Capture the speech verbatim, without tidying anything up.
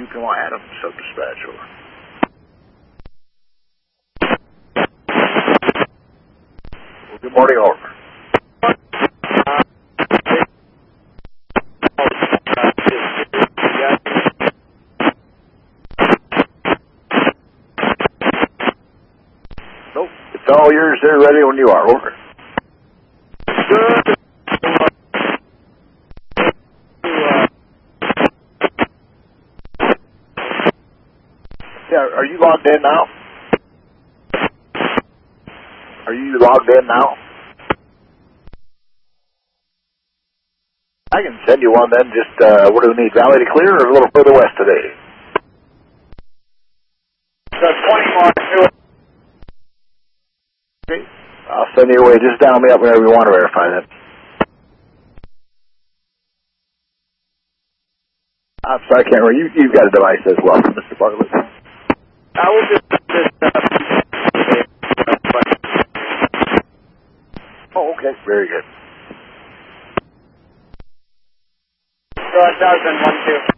Yukon Adams, sub-dispatch, over. Well, good morning, over. Nope, it's all yours there, ready when you are, over. Good. Yeah, are you logged in now? Are you logged in now? I can send you one then. Just, uh, what do we need? Valley to clear or a little further west today? So twenty more. Okay. I'll send you away. Just dial me up whenever you want to verify that. I'm sorry, I can't remember. You, you've got a device as well, Mister Bartlett. I will just, just uh, oh, okay. Very good. So a dozen, one, two.